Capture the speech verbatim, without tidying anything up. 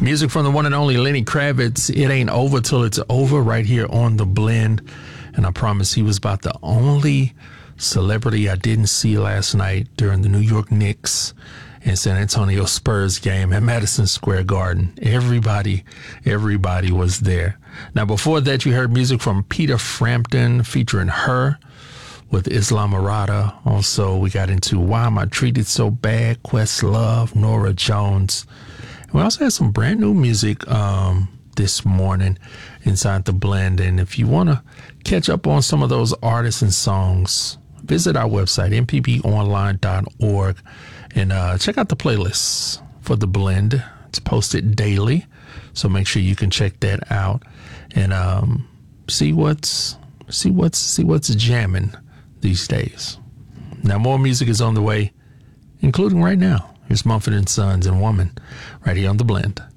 Music from the one and only Lenny Kravitz. It ain't over till it's over, right here on The Blend. And I promise he was about the only celebrity I didn't see last night during the New York Knicks and San Antonio Spurs game at Madison Square Garden. Everybody, everybody was there. Now, before that, you heard music from Peter Frampton featuring Her with Islam Arada. Also, we got into Why Am I Treated So Bad, Questlove, Nora Jones. We also had some brand new music um, this morning inside The Blend. And if you want to catch up on some of those artists and songs, visit our website, m p b online dot org, and uh, check out the playlists for The Blend. It's posted daily, so make sure you can check that out and um, see what's see what's see what's jamming these days. Now, more music is on the way, including right now. Here's Mumford and Sons and Woman right here on The Blend.